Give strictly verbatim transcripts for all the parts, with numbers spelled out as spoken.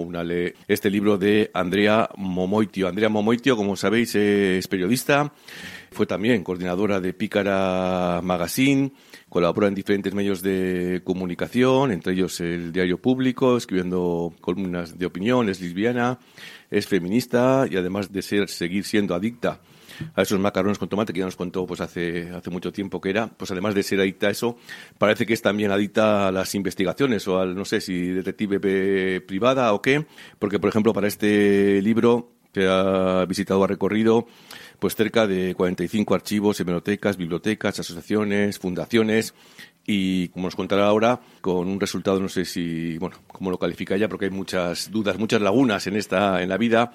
una lee este libro de Andrea Momoitio. Andrea Momoitio, como sabéis, es periodista, fue también coordinadora de Pícara Magazine, colaboró en diferentes medios de comunicación, entre ellos el Diario Público, escribiendo columnas de opinión, es lesbiana, es feminista y además de ser seguir siendo adicta a esos macarrones con tomate que ya nos contó pues hace hace mucho tiempo que era, pues además de ser adicta a eso, parece que es también adicta a las investigaciones o al, no sé si detective privada o qué, porque por ejemplo para este libro que ha visitado, ha recorrido pues cerca de cuarenta y cinco archivos, hemerotecas, bibliotecas, asociaciones, fundaciones, y como nos contará ahora, con un resultado, no sé si, bueno, cómo lo califica ella, porque hay muchas dudas, muchas lagunas en esta, en la vida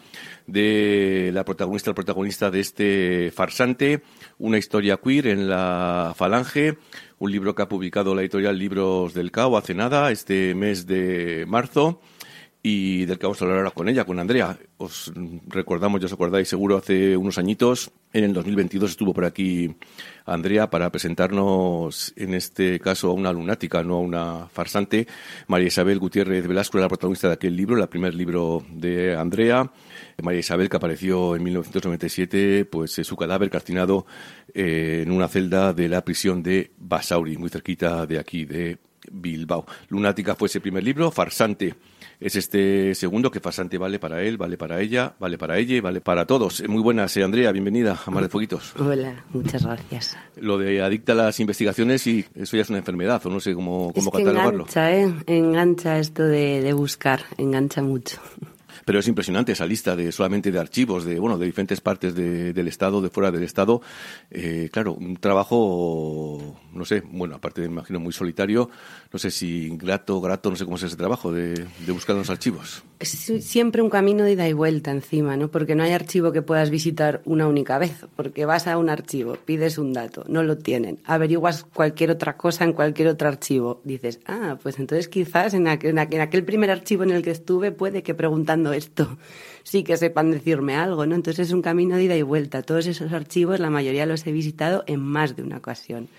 de la protagonista, el protagonista de este farsante, una historia queer en la Falange, un libro que ha publicado la editorial Libros del Cao hace nada, este mes de marzo, y del que vamos a hablar ahora con ella, con Andrea. Os recordamos, ya os acordáis seguro, hace unos añitos, en el dos mil veintidós estuvo por aquí Andrea para presentarnos, en este caso, a una lunática, no a una farsante. María Isabel Gutiérrez Velasco era la protagonista de aquel libro, el primer libro de Andrea. María Isabel, que apareció en mil novecientos noventa y siete, pues su cadáver calcinado eh, en una celda de la prisión de Basauri, muy cerquita de aquí, de Bilbao. Lunática fue ese primer libro, farsante es este segundo, que farsante vale para él, vale para ella, vale para ella y vale para todos. Muy buenas, eh, Andrea, bienvenida a Mar de Fueguitos. Hola, muchas gracias. Lo de adicta a las investigaciones, y eso ya es una enfermedad, o no sé cómo, cómo es que catalogarlo. Engancha, ¿eh? Engancha esto de, de buscar, engancha mucho. Pero es impresionante esa lista de solamente de archivos de bueno de diferentes partes de, del Estado, de fuera del Estado. Eh, claro, un trabajo, no sé, bueno, aparte me imagino muy solitario, no sé si grato, grato, no sé cómo es ese trabajo de, de buscar los archivos. Es siempre un camino de ida y vuelta encima, ¿no? Porque no hay archivo que puedas visitar una única vez, porque vas a un archivo, pides un dato, no lo tienen, averiguas cualquier otra cosa en cualquier otro archivo, dices, ah, pues entonces quizás en aquel, en aquel primer archivo en el que estuve puede que preguntando esto sí que sepan decirme algo, ¿no? Entonces es un camino de ida y vuelta. Todos esos archivos, la mayoría los he visitado en más de una ocasión.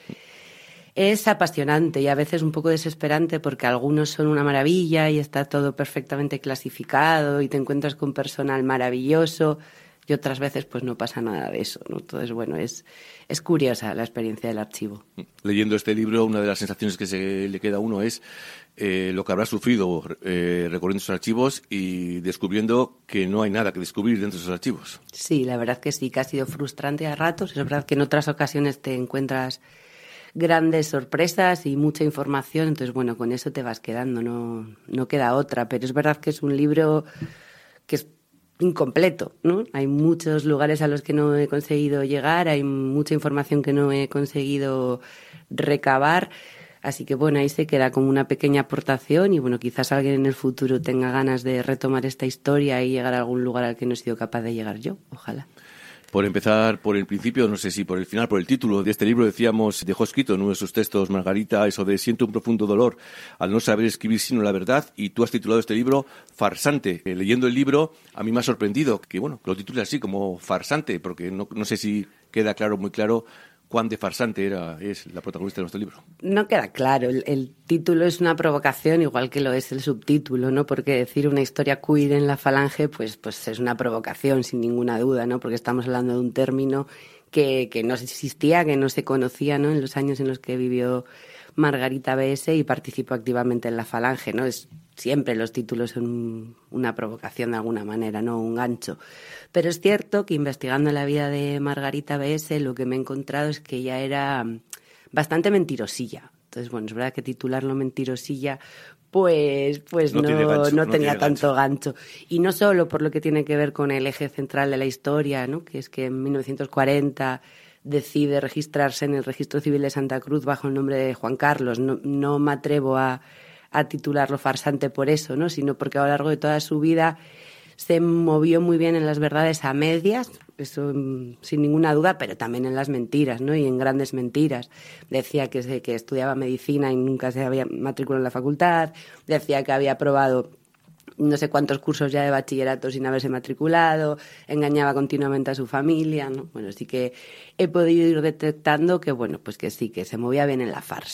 Es apasionante y a veces un poco desesperante porque algunos son una maravilla y está todo perfectamente clasificado y te encuentras con personal maravilloso, y otras veces pues no pasa nada de eso, ¿no? Entonces, bueno, es, es curiosa la experiencia del archivo. Leyendo este libro, una de las sensaciones que se le queda a uno es eh, lo que habrá sufrido eh, recorriendo esos archivos y descubriendo que no hay nada que descubrir dentro de esos archivos. Sí, la verdad que sí, que ha sido frustrante a ratos. Es verdad que en otras ocasiones te encuentras grandes sorpresas y mucha información, entonces, bueno, con eso te vas quedando, no, no queda otra. Pero es verdad que es un libro que es incompleto, ¿no? Hay muchos lugares a los que no he conseguido llegar, hay mucha información que no he conseguido recabar, así que bueno, ahí se queda como una pequeña aportación y bueno, quizás alguien en el futuro tenga ganas de retomar esta historia y llegar a algún lugar al que no he sido capaz de llegar yo, ojalá. Por empezar por el principio, no sé si por el final, por el título de este libro, decíamos, dejó escrito en uno de sus textos, Margarita, eso de siento un profundo dolor al no saber escribir sino la verdad, y tú has titulado este libro Farsante. Eh, leyendo el libro, a mí me ha sorprendido que, bueno, que lo titules así como Farsante, porque no, no sé si queda claro, muy claro, cuán de farsante era, es la protagonista de nuestro libro. No queda claro. El, el título es una provocación, igual que lo es el subtítulo, ¿no? Porque decir una historia queer en la Falange, pues, pues es una provocación, sin ninguna duda, ¿no? Porque estamos hablando de un término que, que no existía, que no se conocía, ¿no? En los años en los que vivió Margarita B S y participó activamente en la Falange, ¿no? Es, siempre los títulos son una provocación de alguna manera, ¿no? Un gancho. Pero es cierto que investigando la vida de Margarita B S lo que me he encontrado es que ella era bastante mentirosilla. Entonces, bueno, es verdad que titularlo mentirosilla pues, pues no, no, gancho, no, no tenía tanto gancho. gancho. Y no solo por lo que tiene que ver con el eje central de la historia, ¿no? Que es que en mil novecientos cuarenta decide registrarse en el Registro Civil de Santa Cruz bajo el nombre de Juan Carlos. No, no me atrevo a, a titularlo farsante por eso, ¿no? Sino porque a lo largo de toda su vida se movió muy bien en las verdades a medias, eso sin ninguna duda, pero también en las mentiras, ¿no? Y en grandes mentiras. Decía que, se, que estudiaba medicina y nunca se había matriculado en la facultad, decía que había aprobado no sé cuántos cursos ya de bachillerato sin haberse matriculado, engañaba continuamente a su familia, ¿no? Bueno, sí que he podido ir detectando que, bueno, pues que sí, que se movía bien en la farsa.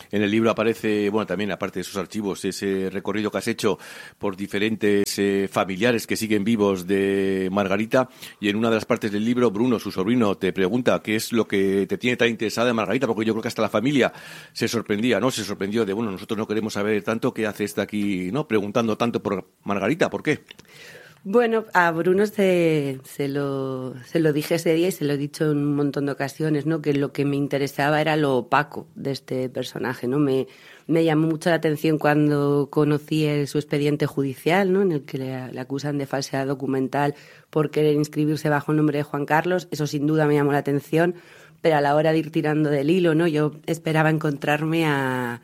En el libro aparece, bueno, también aparte de esos archivos, ese recorrido que has hecho por diferentes eh, familiares que siguen vivos de Margarita, y en una de las partes del libro, Bruno, su sobrino, te pregunta qué es lo que te tiene tan interesada de Margarita, porque yo creo que hasta la familia se sorprendía, ¿no? Se sorprendió de, bueno, nosotros no queremos saber tanto, ¿qué hace esta aquí, no? Preguntando tanto por Margarita, ¿por qué? Bueno, a Bruno se, se, lo, se lo dije ese día y se lo he dicho en un montón de ocasiones, ¿no? Que lo que me interesaba era lo opaco de este personaje, ¿no? Me, me llamó mucho la atención cuando conocí el, su expediente judicial, ¿no? En el que le, le acusan de falsedad documental por querer inscribirse bajo el nombre de Juan Carlos. Eso sin duda me llamó la atención, pero a la hora de ir tirando del hilo, ¿no? Yo esperaba encontrarme a...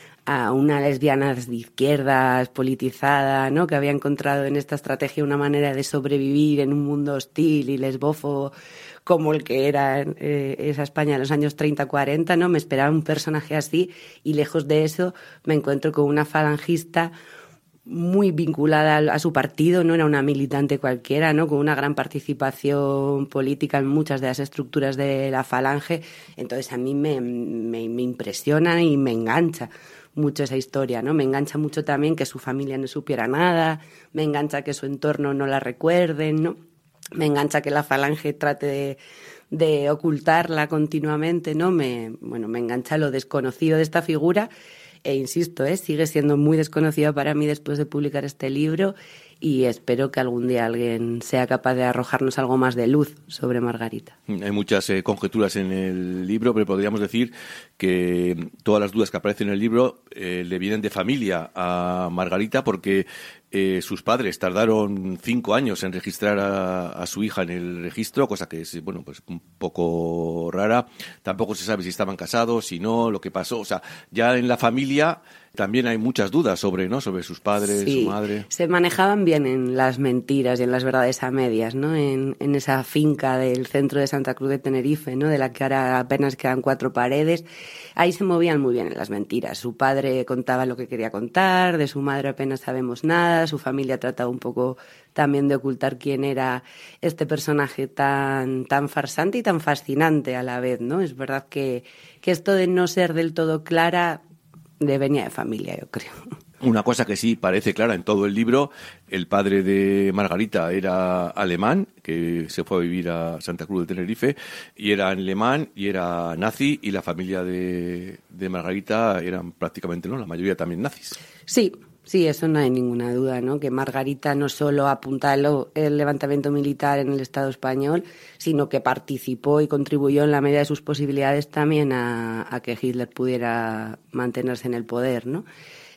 a una lesbiana de izquierdas politizada, ¿no? Que había encontrado en esta estrategia una manera de sobrevivir en un mundo hostil y lesbófobo como el que era eh, esa España en los años treinta cuarenta, ¿no? Me esperaba un personaje así y lejos de eso me encuentro con una falangista muy vinculada a su partido, no era una militante cualquiera, ¿no? Con una gran participación política en muchas de las estructuras de la Falange. Entonces a mí me, me, me impresiona y me engancha mucho esa historia, ¿no? Me engancha mucho también que su familia no supiera nada, me engancha que su entorno no la recuerden, ¿no? Me engancha que la Falange trate de, de ocultarla continuamente, ¿no? Me, bueno, me engancha lo desconocido de esta figura. E insisto, ¿eh? Sigue siendo muy desconocida para mí después de publicar este libro y espero que algún día alguien sea capaz de arrojarnos algo más de luz sobre Margarita. Hay muchas eh, conjeturas en el libro, pero podríamos decir que todas las dudas que aparecen en el libro eh, le vienen de familia a Margarita, porque eh, sus padres tardaron cinco años en registrar a, a su hija en el registro, cosa que es, bueno, pues un poco rara. Tampoco se sabe si estaban casados, si no, lo que pasó. O sea, ya en la familia también hay muchas dudas sobre, ¿no? Sobre sus padres, sí, su madre. Se manejaban bien en las mentiras y en las verdades a medias, ¿no? En, en esa finca del centro de Santa Cruz de Tenerife, ¿no? De la que ahora apenas quedan cuatro paredes. Ahí se movían muy bien en las mentiras. Su padre contaba lo que quería contar, de su madre apenas sabemos nada, su familia trataba un poco también de ocultar quién era este personaje tan, tan farsante y tan fascinante a la vez, ¿no? Es verdad que, que esto de no ser del todo clara de venía de familia, yo creo. Una cosa que sí parece clara en todo el libro, el padre de Margarita era alemán, que se fue a vivir a Santa Cruz de Tenerife, y era alemán y era nazi, y la familia de, de Margarita eran prácticamente, ¿no?, la mayoría también nazis. Sí, sí, eso no hay ninguna duda, ¿no? Que Margarita no solo apuntaló el levantamiento militar en el Estado español, sino que participó y contribuyó en la medida de sus posibilidades también a, a que Hitler pudiera mantenerse en el poder, ¿no?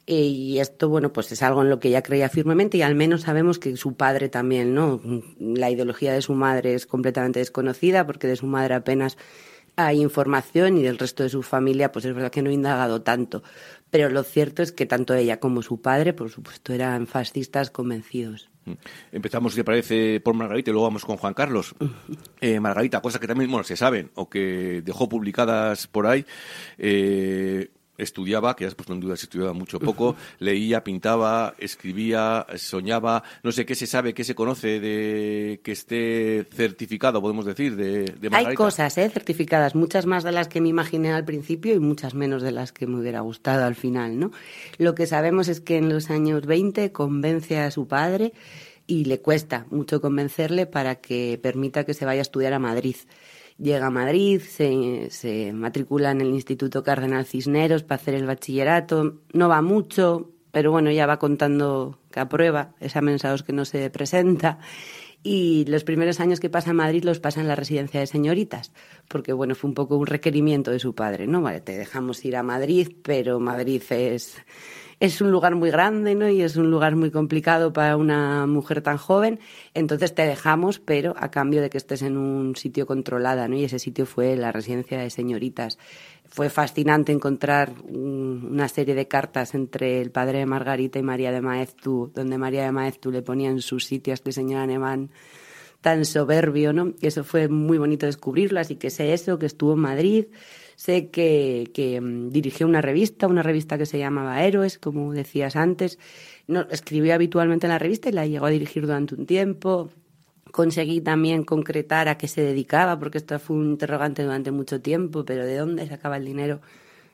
Y esto, bueno, pues es algo en lo que ella creía firmemente y al menos sabemos que su padre también, ¿no? La ideología de su madre es completamente desconocida porque de su madre apenas hay información y del resto de su familia, pues es verdad que no he indagado tanto. Pero lo cierto es que tanto ella como su padre, por supuesto, eran fascistas convencidos. Empezamos, si te parece, por Margarita y luego vamos con Juan Carlos. Eh, Margarita, cosas que también, bueno, se saben o que dejó publicadas por ahí. Eh, estudiaba, que ya has puesto en duda si estudiaba mucho o poco, leía, pintaba, escribía, soñaba, no sé qué se sabe, qué se conoce de que esté certificado, podemos decir, de, de Margarita. Hay cosas, ¿eh?, certificadas, muchas más de las que me imaginé al principio y muchas menos de las que me hubiera gustado al final, ¿no? Lo que sabemos es que en los años veinte convence a su padre y le cuesta mucho convencerle para que permita que se vaya a estudiar a Madrid. Llega a Madrid, se, se matricula en el Instituto Cardenal Cisneros para hacer el bachillerato. No va mucho, pero bueno, ya va contando que aprueba, exámenes a los que no se presenta. Y los primeros años que pasa en Madrid los pasa en la residencia de señoritas, porque bueno, fue un poco un requerimiento de su padre, ¿no? Vale, te dejamos ir a Madrid, pero Madrid es... Es un lugar muy grande, ¿no? Y es un lugar muy complicado para una mujer tan joven. Entonces te dejamos, pero a cambio de que estés en un sitio controlado, ¿no? Y ese sitio fue la residencia de señoritas. Fue fascinante encontrar un, una serie de cartas entre el padre de Margarita y María de Maeztu, donde María de Maeztu le ponía en su sitio a este señor alemán tan soberbio, ¿no? Y eso fue muy bonito descubrirlo, así que sé eso, que estuvo en Madrid. Sé que, que um, dirigió una revista, una revista que se llamaba Héroes, como decías antes. No, escribió habitualmente en la revista y la llegó a dirigir durante un tiempo. Conseguí también concretar a qué se dedicaba, porque esto fue un interrogante durante mucho tiempo, pero ¿de dónde sacaba el dinero?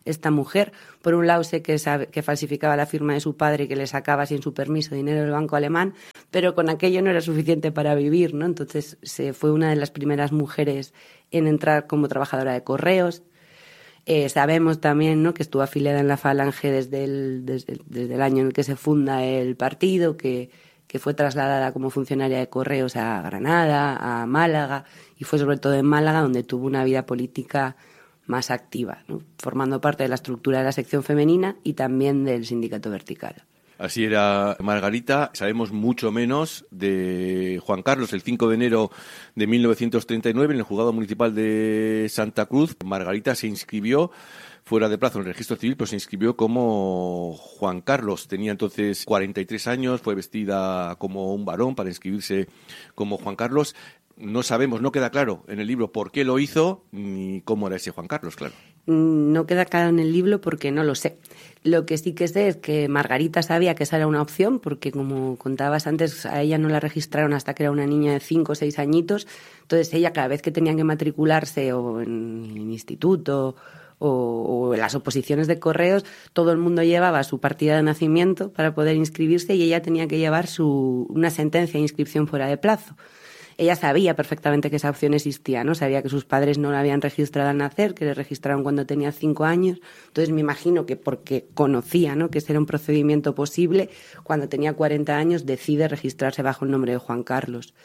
esta mujer. Por un lado sé que, sabe, que falsificaba la firma de su padre y que le sacaba sin su permiso dinero del banco alemán, pero con aquello no era suficiente para vivir, ¿no? Entonces se fue una de las primeras mujeres en entrar como trabajadora de correos. Eh, sabemos también, ¿no?, que estuvo afiliada en la Falange desde el, desde, desde el año en el que se funda el partido, que, que fue trasladada como funcionaria de correos a Granada, a Málaga, y fue sobre todo en Málaga donde tuvo una vida política más activa, ¿no?, formando parte de la estructura de la sección femenina y también del sindicato vertical. Así era Margarita. Sabemos mucho menos de Juan Carlos. El cinco de enero de mil novecientos treinta y nueve, en el juzgado municipal de Santa Cruz, Margarita se inscribió fuera de plazo en el registro civil, pero se inscribió como Juan Carlos. Tenía entonces cuarenta y tres años, fue vestida como un varón para inscribirse como Juan Carlos. No sabemos, no queda claro en el libro por qué lo hizo ni cómo era ese Juan Carlos, claro. No queda claro en el libro porque no lo sé. Lo que sí que sé es que Margarita sabía que esa era una opción porque, como contabas antes, a ella no la registraron hasta que era una niña de cinco o seis añitos. Entonces ella, cada vez que tenían que matricularse o en el instituto o, o en las oposiciones de correos, todo el mundo llevaba su partida de nacimiento para poder inscribirse y ella tenía que llevar su, una sentencia de inscripción fuera de plazo. Ella sabía perfectamente que esa opción existía, ¿no? Sabía que sus padres no la habían registrado al nacer, que le registraron cuando tenía cinco años. Entonces me imagino que porque conocía, ¿no?, que ese era un procedimiento posible, cuando tenía cuarenta años decide registrarse bajo el nombre de Juan Carlos.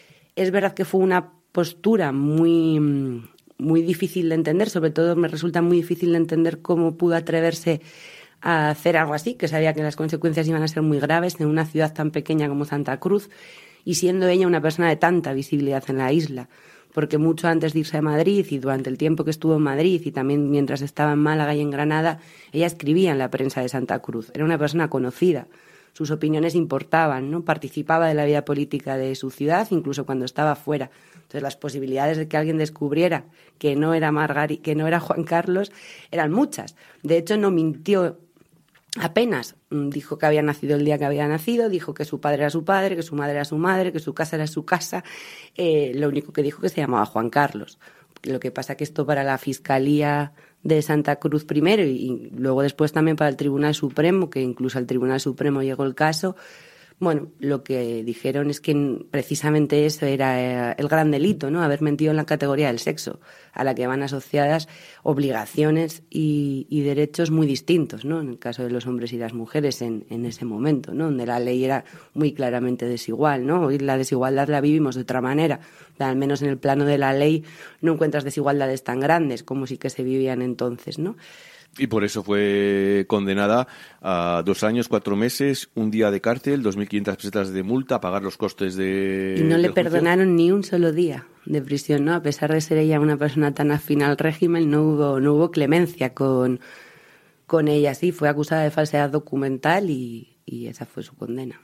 Es verdad que fue una postura muy, muy difícil de entender, sobre todo me resulta muy difícil de entender cómo pudo atreverse a hacer algo así, que sabía que las consecuencias iban a ser muy graves en una ciudad tan pequeña como Santa Cruz, y siendo ella una persona de tanta visibilidad en la isla, porque mucho antes de irse a Madrid y durante el tiempo que estuvo en Madrid y también mientras estaba en Málaga y en Granada, ella escribía en la prensa de Santa Cruz. Era una persona conocida, sus opiniones importaban, ¿no? Participaba de la vida política de su ciudad, incluso cuando estaba fuera. Entonces las posibilidades de que alguien descubriera que no era Margari, que no era Juan Carlos eran muchas. De hecho, no mintió apenas. Dijo que había nacido el día que había nacido, dijo que su padre era su padre, que su madre era su madre, que su casa era su casa. Eh, lo único que dijo que se llamaba Juan Carlos. Lo que pasa que esto para la Fiscalía de Santa Cruz primero y, y luego después también para el Tribunal Supremo, que incluso al Tribunal Supremo llegó el caso, bueno, lo que dijeron es que precisamente eso era el gran delito, ¿no? Haber mentido en la categoría del sexo, a la que van asociadas obligaciones y, y derechos muy distintos, ¿no? En el caso de los hombres y las mujeres en, en ese momento, ¿no? Donde la ley era muy claramente desigual, ¿no? Hoy la desigualdad la vivimos de otra manera, al menos en el plano de la ley no encuentras desigualdades tan grandes como sí que se vivían entonces, ¿no? Y por eso fue condenada a dos años, cuatro meses, un día de cárcel, dos mil quinientas pesetas de multa, a pagar los costes de... Y no le perdonaron ni un solo día de prisión, ¿no? A pesar de ser ella una persona tan afín al régimen, no hubo, no hubo clemencia con, con ella. Sí, fue acusada de falsedad documental y, y esa fue su condena.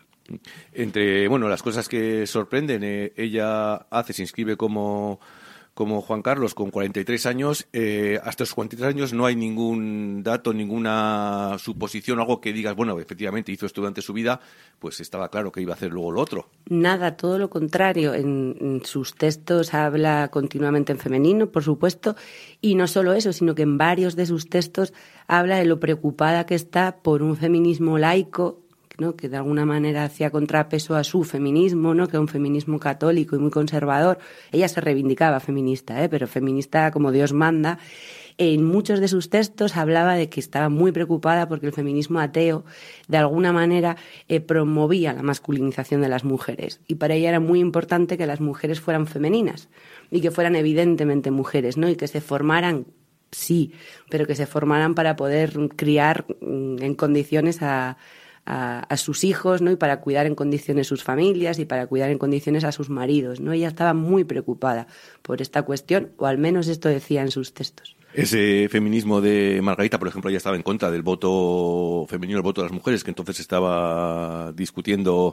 Entre, bueno, las cosas que sorprenden, eh, ella hace, se inscribe como... como Juan Carlos, con cuarenta y tres años, eh, hasta los cuarenta y tres años no hay ningún dato, ninguna suposición, algo que digas, bueno, efectivamente hizo esto durante su vida, pues estaba claro que iba a hacer luego lo otro. Nada, todo lo contrario. En, en sus textos habla continuamente en femenino, por supuesto, y no solo eso, sino que en varios de sus textos habla de lo preocupada que está por un feminismo laico, ¿no?, que de alguna manera hacía contrapeso a su feminismo, ¿no?, que era un feminismo católico y muy conservador. Ella se reivindicaba feminista, ¿eh?, pero feminista como Dios manda. En muchos de sus textos hablaba de que estaba muy preocupada porque el feminismo ateo de alguna manera eh, promovía la masculinización de las mujeres, y para ella era muy importante que las mujeres fueran femeninas y que fueran evidentemente mujeres, ¿no?, y que se formaran, sí, pero que se formaran para poder criar en condiciones a A, a sus hijos, ¿no?, y para cuidar en condiciones sus familias y para cuidar en condiciones a sus maridos, ¿no? Ella estaba muy preocupada por esta cuestión, o al menos esto decía en sus textos. Ese feminismo de Margarita, por ejemplo, ella estaba en contra del voto femenino, el voto de las mujeres, que entonces estaba discutiendo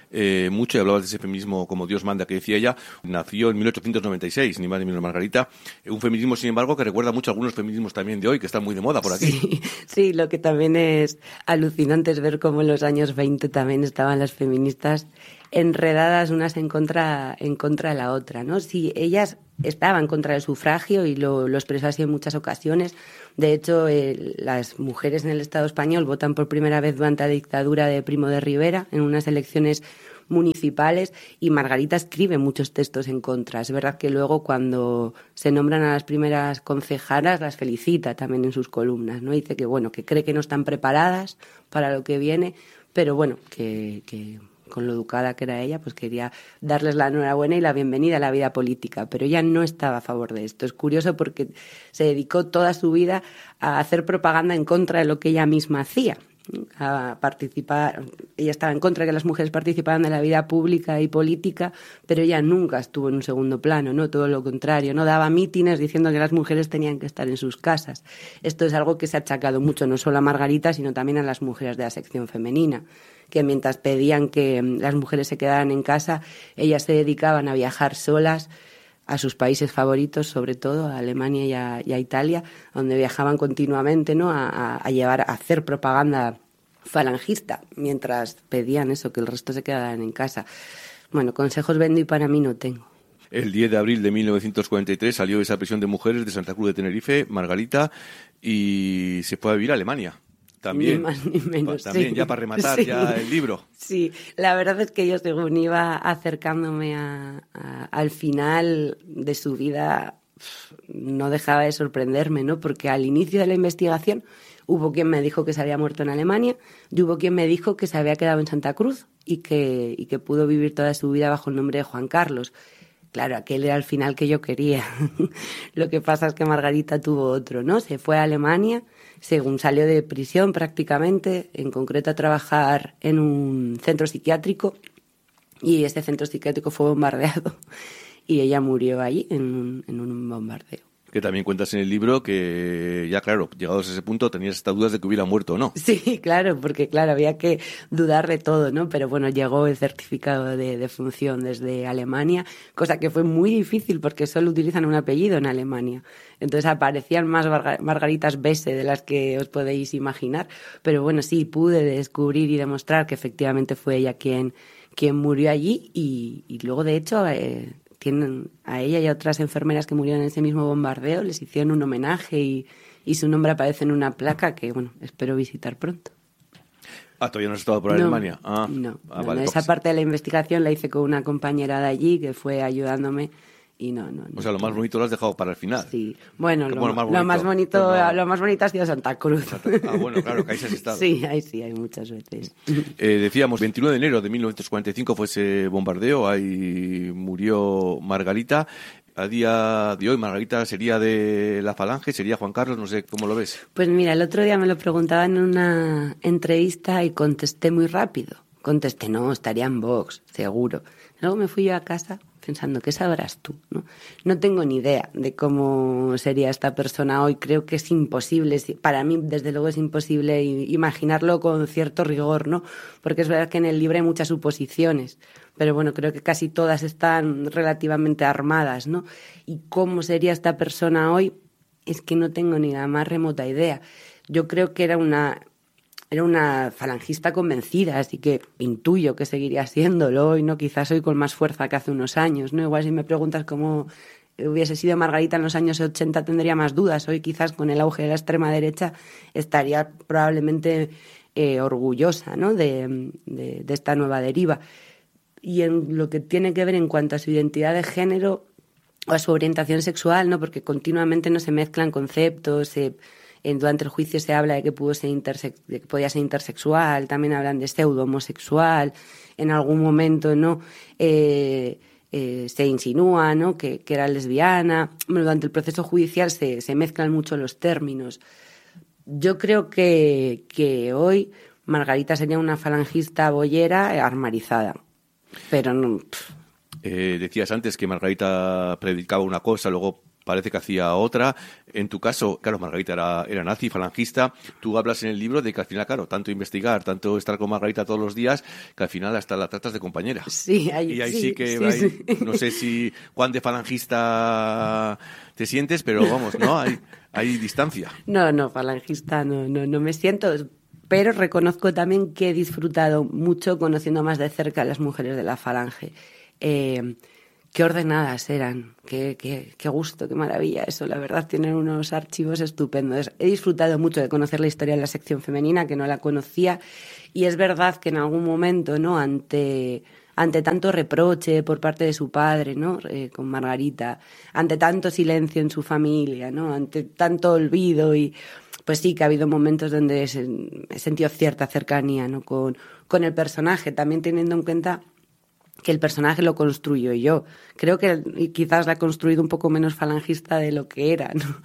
eh, mucho y hablabas de ese feminismo como Dios manda que decía ella. Nació en mil ochocientos noventa y seis, ni más ni menos Margarita. Un feminismo, sin embargo, que recuerda mucho a algunos feminismos también de hoy, que están muy de moda por aquí. Sí, sí, lo que también es alucinante es ver cómo en los años veinte también estaban las feministas enredadas unas en contra, en contra de la otra, ¿no? Sí, ellas estaban contra el sufragio y lo, lo expresó así en muchas ocasiones. De hecho, eh, las mujeres en el Estado español votan por primera vez durante la dictadura de Primo de Rivera en unas elecciones municipales y Margarita escribe muchos textos en contra. Es verdad que luego cuando se nombran a las primeras concejalas las felicita también en sus columnas, ¿no? Dice que bueno, que cree que no están preparadas para lo que viene, pero bueno, que, que con lo educada que era ella, pues quería darles la enhorabuena y la bienvenida a la vida política, pero ella no estaba a favor de esto. Es curioso porque se dedicó toda su vida a hacer propaganda en contra de lo que ella misma hacía, a participar. Ella estaba en contra de que las mujeres participaran de la vida pública y política, pero ella nunca estuvo en un segundo plano, no, todo lo contrario, no daba mítines diciendo que las mujeres tenían que estar en sus casas. Esto es algo que se ha achacado mucho no solo a Margarita, sino también a las mujeres de la sección femenina, que mientras pedían que las mujeres se quedaran en casa, ellas se dedicaban a viajar solas a sus países favoritos, sobre todo a Alemania y a, y a Italia, donde viajaban continuamente, ¿no? a, a, a llevar, a hacer propaganda falangista, mientras pedían eso, que el resto se quedaran en casa. Bueno, consejos vendo y para mí no tengo. El diez de abril de mil novecientos cuarenta y tres salió esa prisión de mujeres de Santa Cruz de Tenerife, Margarita, y se fue a vivir a Alemania. También, ni más ni menos, también sí. Ya para rematar sí. ya el libro. Sí, la verdad es que yo según iba acercándome a, a, al final de su vida no dejaba de sorprenderme, ¿no? Porque al inicio de la investigación hubo quien me dijo que se había muerto en Alemania y hubo quien me dijo que se había quedado en Santa Cruz y que, y que pudo vivir toda su vida bajo el nombre de Juan Carlos. Claro, aquel era el final que yo quería. Lo que pasa es que Margarita tuvo otro, ¿no? Se fue a Alemania, según salió de prisión prácticamente, en concreto a trabajar en un centro psiquiátrico, y ese centro psiquiátrico fue bombardeado y ella murió allí en un, en un bombardeo. Que también cuentas en el libro que ya, claro, llegados a ese punto tenías estas dudas de que hubiera muerto o no. Sí, claro, porque claro, había que dudar de todo, ¿no? Pero bueno, llegó el certificado de defunción desde Alemania, cosa que fue muy difícil porque solo utilizan un apellido en Alemania. Entonces aparecían más Marga- Margaritas Besse de las que os podéis imaginar. Pero bueno, sí, pude descubrir y demostrar que efectivamente fue ella quien, quien murió allí y, y luego, de hecho... Eh, tienen a ella y a otras enfermeras que murieron en ese mismo bombardeo, les hicieron un homenaje y, y su nombre aparece en una placa que, bueno, espero visitar pronto. Ah, ¿todavía no has estado por no, Alemania? Ah, no, ah, no, vale, no esa pues... parte de la investigación la hice con una compañera de allí que fue ayudándome y no, no. no o sea, lo más bonito lo has dejado para el final. Sí, bueno, lo, bueno, más lo más bonito, no... lo más bonito ha sido Santa Cruz. Ah, bueno, claro, que ahí se has estado. Sí, ahí sí, hay muchas veces. Eh, decíamos, veintinueve de enero de mil novecientos cuarenta y cinco fue ese bombardeo, ahí murió Margarita. A día de hoy, Margarita sería de la Falange, sería Juan Carlos, no sé cómo lo ves. Pues mira, el otro día me lo preguntaban en una entrevista y contesté muy rápido. Contesté, no, estaría en Vox, seguro. Luego me fui yo a casa pensando, ¿qué sabrás tú? ¿No? No tengo ni idea de cómo sería esta persona hoy. Creo que es imposible, para mí desde luego es imposible imaginarlo con cierto rigor, ¿no? Porque es verdad que en el libro hay muchas suposiciones, pero bueno, creo que casi todas están relativamente armadas, ¿no? Y cómo sería esta persona hoy es que no tengo ni la más remota idea. Yo creo que era una... Era una falangista convencida, así que intuyo que seguiría siéndolo y no quizás hoy con más fuerza que hace unos años, ¿no? Igual si me preguntas cómo hubiese sido Margarita en los años ochenta tendría más dudas. Hoy quizás con el auge de la extrema derecha estaría probablemente eh, orgullosa, ¿no? de, de, de esta nueva deriva. Y en lo que tiene que ver en cuanto a su identidad de género o a su orientación sexual, ¿no? Porque continuamente no se mezclan conceptos, se... Durante el juicio se habla de que, pudo ser intersex- de que podía ser intersexual, también hablan de pseudo-homosexual, en algún momento no eh, eh, se insinúa, ¿no? que, que era lesbiana. Bueno, durante el proceso judicial se, se mezclan mucho los términos. Yo creo que, que hoy Margarita sería una falangista boyera armarizada, pero no... Eh, decías antes que Margarita predicaba una cosa, luego parece que hacía otra. En tu caso, claro, Margarita era, era nazi, falangista. Tú hablas en el libro de que al final, claro, tanto investigar, tanto estar con Margarita todos los días, que al final hasta la tratas de compañera. Sí, ahí, y ahí sí, sí que sí, hay, sí. no sé si cuán de falangista te sientes, pero vamos, ¿no? Hay, hay distancia. No, no, falangista no, no, no me siento, pero reconozco también que he disfrutado mucho conociendo más de cerca a las mujeres de la falange. Eh, qué ordenadas eran, qué, qué, qué gusto, qué maravilla eso, la verdad, tienen unos archivos estupendos. He disfrutado mucho de conocer la historia de la sección femenina, que no la conocía, y es verdad que en algún momento, ¿no?, ante... ante tanto reproche por parte de su padre, ¿no?, eh, con Margarita, ante tanto silencio en su familia, ¿no?, ante tanto olvido, y pues sí que ha habido momentos donde he sentido cierta cercanía, ¿no?, con, con el personaje, también teniendo en cuenta que el personaje lo construyo yo. Creo que quizás la he construido un poco menos falangista de lo que era, ¿no?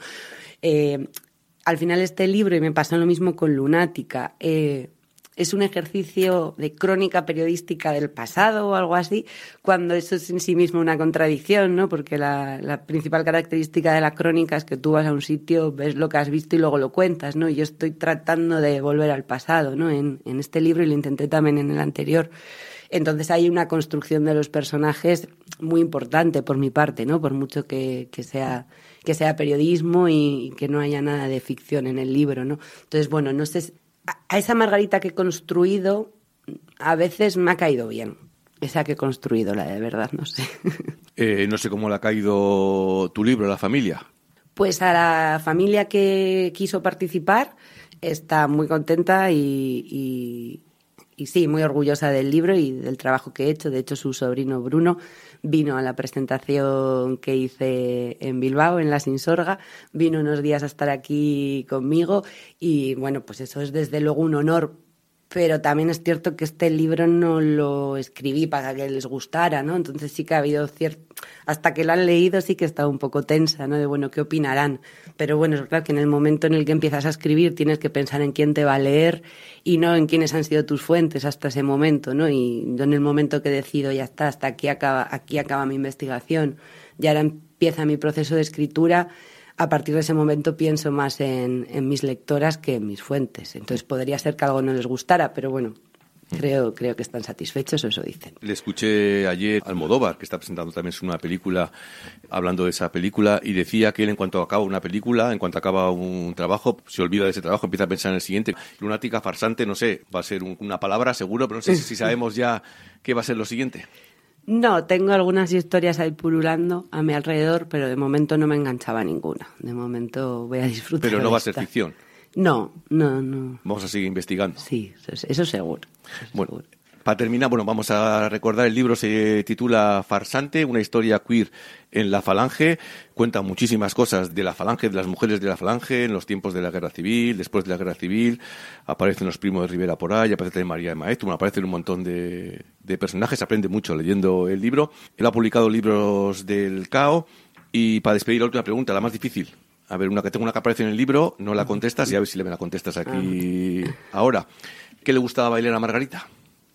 Eh, al final este libro, y me pasó lo mismo con Lunática, eh, es un ejercicio de crónica periodística del pasado o algo así, cuando eso es en sí mismo una contradicción, ¿no? Porque la, la principal característica de la crónica es que tú vas a un sitio, ves lo que has visto y luego lo cuentas, ¿no? Y yo estoy tratando de volver al pasado, ¿no?, en, en este libro, y lo intenté también en el anterior. Entonces hay una construcción de los personajes muy importante por mi parte, ¿no?, por mucho que, que sea que sea periodismo y, y que no haya nada de ficción en el libro, ¿no? Entonces, bueno, no sé, a esa Margarita que he construido a veces me ha caído bien. Esa que he construido, la de verdad, no sé. Eh, no sé cómo le ha caído tu libro a la familia. Pues a la familia que quiso participar está muy contenta y... y Y sí, muy orgullosa del libro y del trabajo que he hecho. De hecho, su sobrino Bruno vino a la presentación que hice en Bilbao, en la Sinsorga. Vino unos días a estar aquí conmigo y, bueno, pues eso es desde luego un honor. Pero también es cierto que este libro no lo escribí para que les gustara, ¿no? Entonces sí que ha habido cierto... Hasta que lo han leído sí que he estado un poco tensa, ¿no? De, bueno, ¿qué opinarán? Pero bueno, es verdad que en el momento en el que empiezas a escribir tienes que pensar en quién te va a leer y no en quiénes han sido tus fuentes hasta ese momento, ¿no? Y yo en el momento que decido, ya está, hasta aquí acaba, aquí acaba mi investigación, y ahora empieza mi proceso de escritura, a partir de ese momento pienso más en, en mis lectoras que en mis fuentes. Entonces podría ser que algo no les gustara, pero bueno, creo, creo que están satisfechos, o eso dicen. Le escuché ayer a Almodóvar, que está presentando también una película, hablando de esa película, y decía que él, en cuanto acaba una película, en cuanto acaba un trabajo, se olvida de ese trabajo, empieza a pensar en el siguiente. Lunática, farsante, no sé, va a ser un, una palabra seguro, pero no sé si sabemos ya qué va a ser lo siguiente. No, tengo algunas historias ahí purulando a mi alrededor, pero de momento no me enganchaba ninguna. De momento voy a disfrutar. Pero no va a esta. ser ficción. No, no, no. Vamos a seguir investigando. Sí, eso, eso seguro. Eso bueno, seguro. Para terminar, bueno, vamos a recordar, el libro se titula Farsante, una historia queer en la falange. Cuenta muchísimas cosas de la falange, de las mujeres de la falange, en los tiempos de la guerra civil, después de la guerra civil. Aparecen los primos de Rivera por ahí, aparece también María de Maeztu, bueno, aparecen un montón de, de personajes. Se aprende mucho leyendo el libro. Él ha publicado libros del C A O. Y para despedir, la última pregunta, la más difícil. A ver, una que tengo una que aparece en el libro, no la contestas y a ver si le me la contestas aquí ahora. ¿Qué le gustaba bailar a Margarita?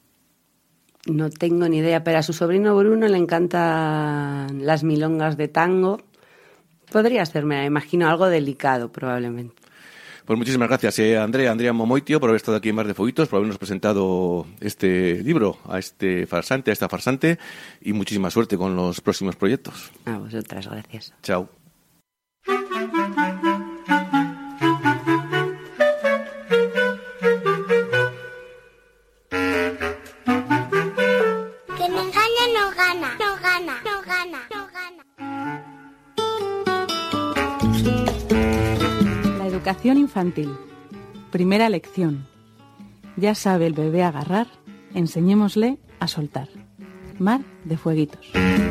No tengo ni idea, pero a su sobrino Bruno le encantan las milongas de tango. Podría ser, me imagino, algo delicado probablemente. Pues muchísimas gracias, eh, Andrea, Andrea Momoitio, por haber estado aquí en Mar de Fueguitos, por habernos presentado este libro, a este farsante, a esta farsante, y muchísima suerte con los próximos proyectos. A vosotras, gracias. Chao. Educación infantil. Primera lección. Ya sabe el bebé agarrar, enseñémosle a soltar. Mar de Fueguitos.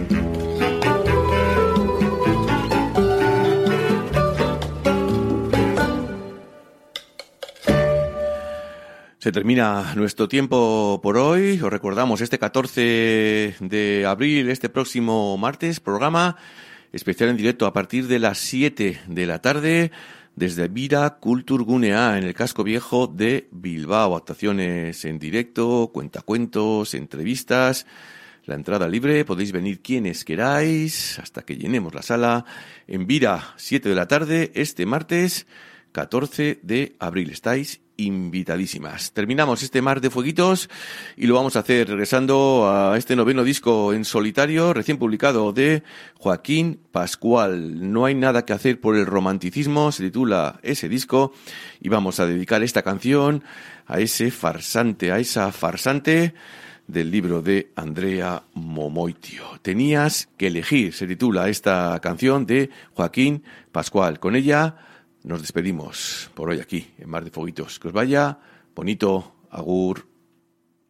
Se termina nuestro tiempo por hoy. Os recordamos, este catorce de abril, este próximo martes, programa especial en directo a partir de las siete de la tarde, desde Vira Kulturgunea, en el casco viejo de Bilbao. Actuaciones en directo, cuentacuentos, entrevistas. La entrada libre, podéis venir quienes queráis hasta que llenemos la sala. En Vira, siete de la tarde, este martes catorce de abril. Estáis invitadísimas. Terminamos este Mar de Fueguitos y lo vamos a hacer regresando a este noveno disco en solitario, recién publicado, de Joaquín Pascual. No hay nada que hacer por el romanticismo, se titula ese disco, y vamos a dedicar esta canción a ese farsante, a esa farsante del libro de Andrea Momoitio. Tenías que elegir, se titula esta canción de Joaquín Pascual. Con ella nos despedimos por hoy aquí en Mar de Fueguitos. Que os vaya bonito. Agur.